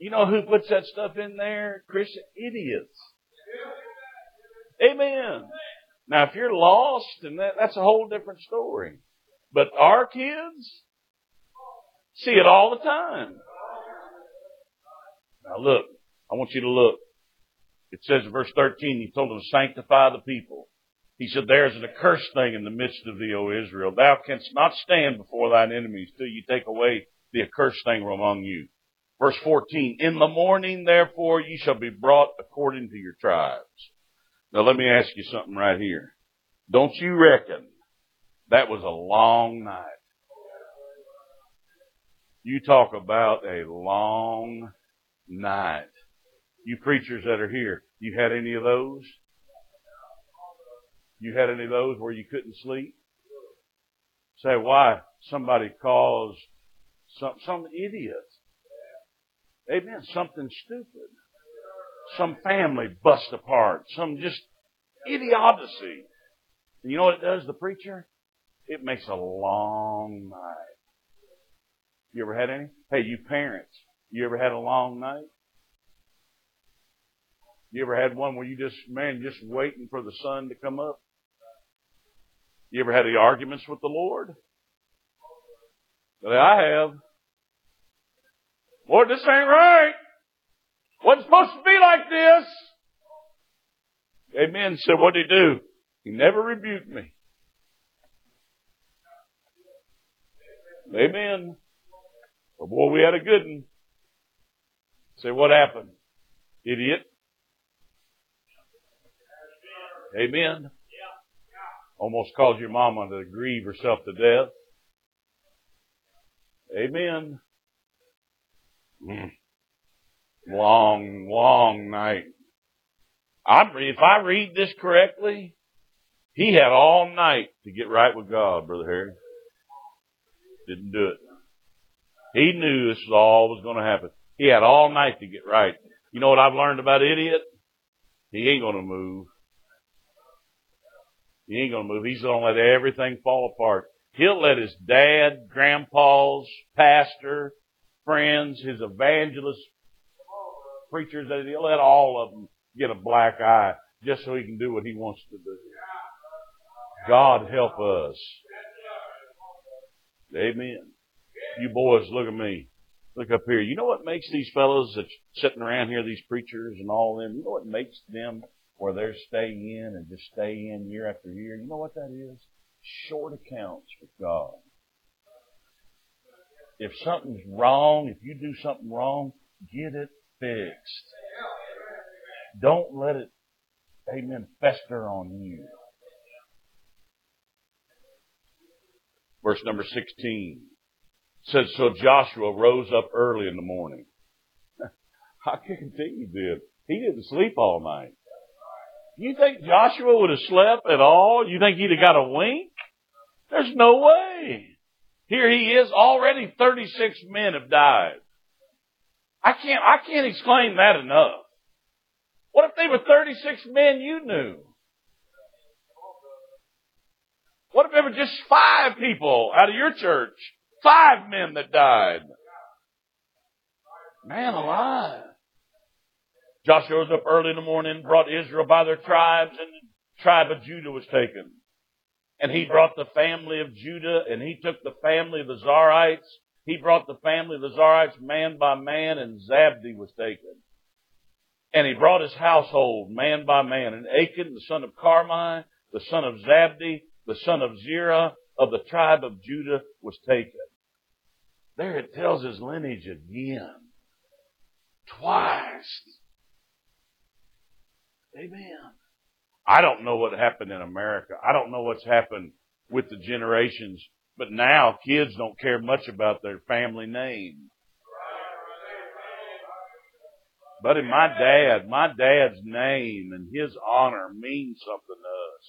You know who puts that stuff in there? Christian idiots. Amen. Now, if you're lost, and that's a whole different story. But our kids see it all the time. Now look, I want you to look. It says in verse 13, He told them to sanctify the people. He said, there is an accursed thing in the midst of thee, O Israel. Thou canst not stand before thine enemies till you take away the accursed thing from among you. Verse 14, in the morning, therefore, ye shall be brought according to your tribes. Now let me ask you something right here. Don't you reckon that was a long night? You talk about a long night. You preachers that are here, you had any of those? You had any of those where you couldn't sleep? Say, why? Somebody caused some idiot. Amen. Something stupid. Some family bust apart. Some just idiocy. And you know what it does, the preacher? It makes a long night. You ever had any? Hey, you parents, you ever had a long night? You ever had one where you just waiting for the sun to come up? You ever had any arguments with the Lord? Well, I have. Lord, this ain't right. Wasn't supposed to be like this. Amen. So what did He do? He never rebuked me. Amen. But boy, we had a good one. Say, what happened? Idiot. Amen. Almost caused your mama to grieve herself to death. Amen. Long, long night. If I read this correctly, he had all night to get right with God, Brother Harry. Didn't do it. He knew this was all was going to happen. He had all night to get right. You know what I've learned about idiot? He ain't going to move. He ain't going to move. He's going to let everything fall apart. He'll let his dad, grandpas, pastor, friends, his evangelist, preachers, he'll let all of them get a black eye just so he can do what he wants to do. God help us. Amen. You boys, look at me. Look up here. You know what makes these fellows that's sitting around here, these preachers and all them, you know what makes them where they're staying in and just stay in year after year? You know what that is? Short accounts with God. If something's wrong, if you do something wrong, get it fixed. Don't let it, amen, fester on you. Verse number 16 says, so Joshua rose up early in the morning. I can think he did. He didn't sleep all night. You think Joshua would have slept at all? You think he'd have got a wink? There's no way. Here he is. Already 36 men have died. I can't explain that enough. What if they were 36 men you knew? What if there were just 5 people out of your church? 5 men that died. Man alive. Joshua rose up early in the morning, brought Israel by their tribes, and the tribe of Judah was taken. And he brought the family of Judah, and he took the family of the Zarites. He brought the family of the Zarites man by man, and Zabdi was taken. And he brought his household man by man. And Achan, the son of Carmi, the son of Zabdi, the son of Zerah, of the tribe of Judah, was taken. There it tells his lineage again. Twice. Amen. I don't know what happened in America. I don't know what's happened with the generations. But now kids don't care much about their family name. Buddy, my dad's name and his honor means something to us.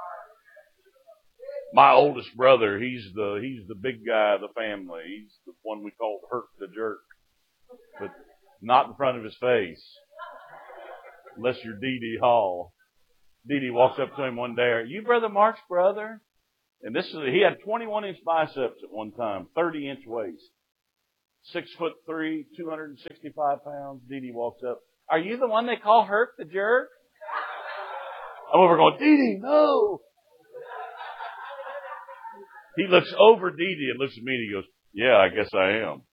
My oldest brother, he's the big guy of the family. He's the one we call Hurt the Jerk. But not in front of his face. Unless you're Dee Dee Hall. Dee Dee walks up to him one day, are you Brother Mark's brother? And he had 21-inch biceps at one time, 30-inch waist. 6'3", 265 pounds. Dee Dee walks up. Are you the one they call Herc the jerk? I'm over going, Dee Dee, no. He looks over Dee Dee and looks at me and he goes, yeah, I guess I am.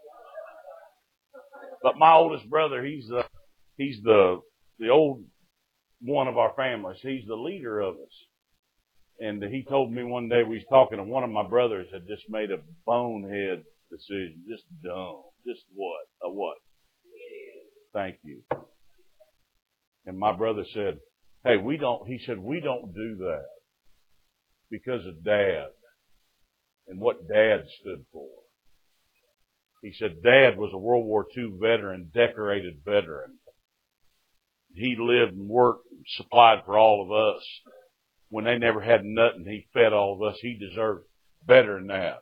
But my oldest brother, he's the old one of our families. He's the leader of us. And he told me one day we was talking and one of my brothers had just made a bonehead decision. Just dumb. Just what? A what? Thank you. And my brother said, hey, we don't do that because of Dad and what Dad stood for. He said Dad was a World War II veteran, decorated veteran. He lived and worked and supplied for all of us. When they never had nothing, he fed all of us. He deserved better than that.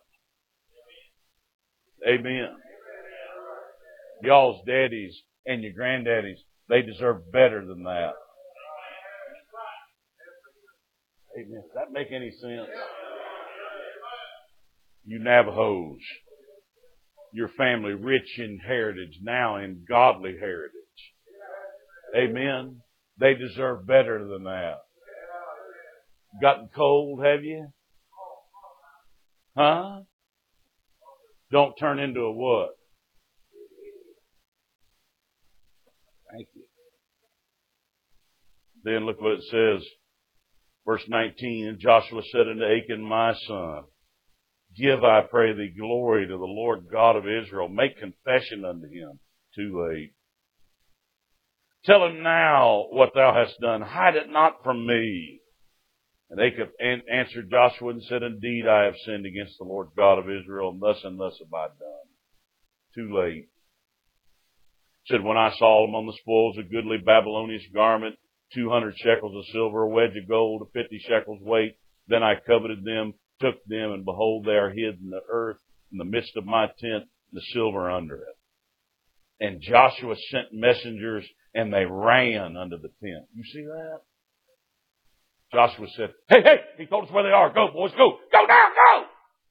Amen. Y'all's daddies and your granddaddies, they deserve better than that. Amen. Does that make any sense? You Navajos, your family rich in heritage, now in godly heritage. Amen. They deserve better than that. Gotten cold, have you? Huh? Don't turn into a what? Thank you. Then look what it says. Verse 19, and Joshua said unto Achan, my son, give, I pray thee, glory to the Lord God of Israel. Make confession unto him. Too late. Tell him now what thou hast done. Hide it not from me. And Achan answered Joshua and said, indeed, I have sinned against the Lord God of Israel, and thus have I done. Too late. Said, when I saw him on the spoils, a goodly Babylonian garment, 200 shekels of silver, a wedge of gold, 50 shekels weight, then I coveted them, took them, and behold, they are hid in the earth in the midst of my tent, the silver under it. And Joshua sent messengers, and they ran unto the tent. You see that? Joshua said, hey, he told us where they are. Go, boys, go. Go now, go!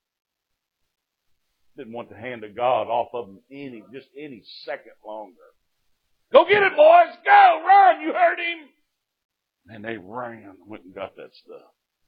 Didn't want the hand of God off of them any second longer. Go get it, boys. Go, run. You heard him. And they ran, went and got that stuff.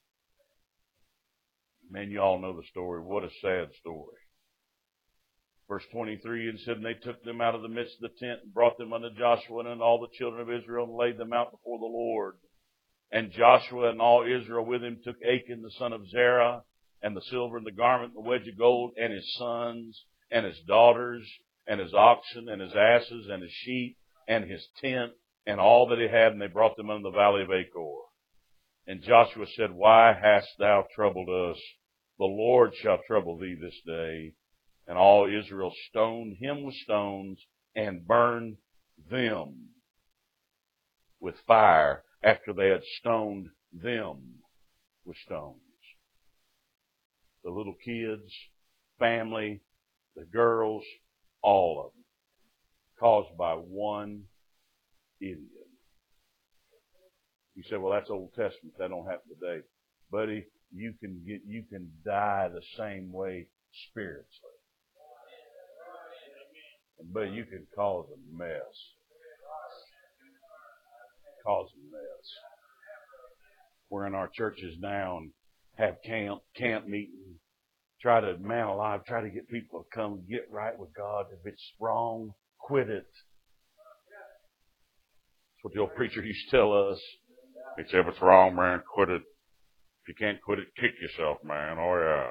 Man, you all know the story. What a sad story. Verse 23, and said, and they took them out of the midst of the tent and brought them unto Joshua and unto all the children of Israel and laid them out before the Lord. And Joshua and all Israel with him took Achan the son of Zerah and the silver and the garment and the wedge of gold and his sons and his daughters and his oxen and his asses and his sheep and his tent and all that he had, and they brought them unto the valley of Achor. And Joshua said, why hast thou troubled us? The Lord shall trouble thee this day. And all Israel stoned him with stones and burned them with fire after they had stoned them with stones. The little kids, family, the girls, all of them, caused by one idiot. You say, well, that's Old Testament. That don't happen today. Buddy, you can die the same way spiritually. But you can cause a mess. Cause a mess. We're in our churches now and have camp meeting. Try to, man alive, try to get people to come get right with God. If it's wrong, quit it. That's what the old preacher used to tell us. He'd say, if it's wrong, man, quit it. If you can't quit it, kick yourself, man. Oh, yeah.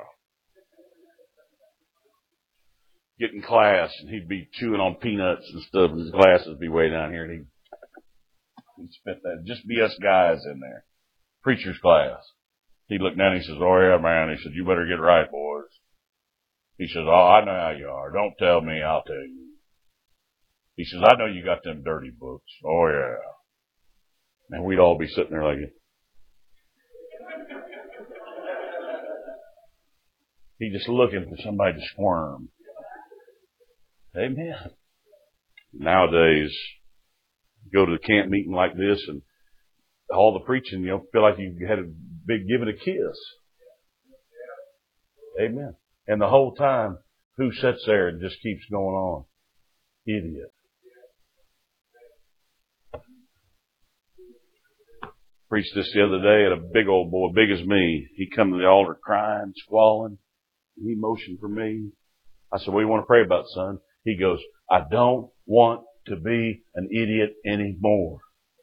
Get in class, and he'd be chewing on peanuts and stuff, and his glasses would be way down here, and he'd spit that. Just be us guys in there. Preacher's class. He'd look down, and he says, oh, yeah, man. He said, you better get right, boys. He says, oh, I know how you are. Don't tell me, I'll tell you. He says, I know you got them dirty books. Oh, yeah. And we'd all be sitting there like, he just looking for somebody to squirm. Amen. Nowadays, go to the camp meeting like this and all the preaching, feel like you had been given a kiss. Amen. And the whole time, Who sits there and just keeps going on? Idiot. Preached this the other day, and a big old boy, big as me, he come to the altar crying, squalling. He motioned for me. I said, what do you want to pray about, son? He goes, I don't want to be an idiot anymore.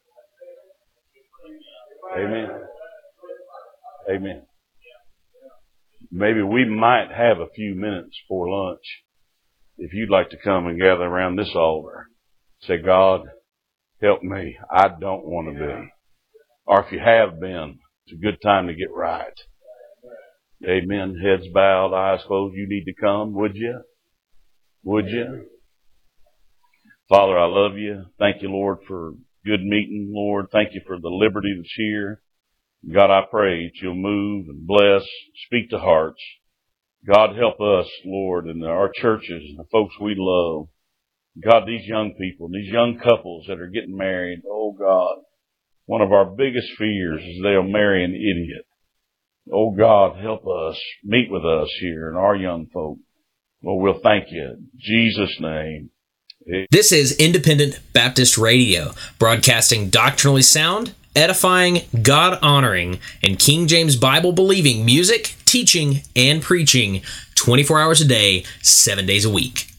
Amen. Amen. Maybe we might have a few minutes for lunch. If you'd like to come and gather around this altar, say, God, help me. I don't want to be. Or if you have been, it's a good time to get right. Amen. Heads bowed, eyes closed. You need to come, would you? Would you? Father, I love you. Thank you, Lord, for good meeting, Lord. Thank you for the liberty to cheer. God, I pray that you'll move and bless, speak to hearts. God, help us, Lord, and our churches and the folks we love. God, these young people, these young couples that are getting married, oh God, one of our biggest fears is they'll marry an idiot. Oh God, help us, meet with us here and our young folk. Well, we'll thank you. In Jesus' name. This is Independent Baptist Radio, broadcasting doctrinally sound, edifying, God-honoring, and King James Bible-believing music, teaching, and preaching 24 hours a day, 7 days a week.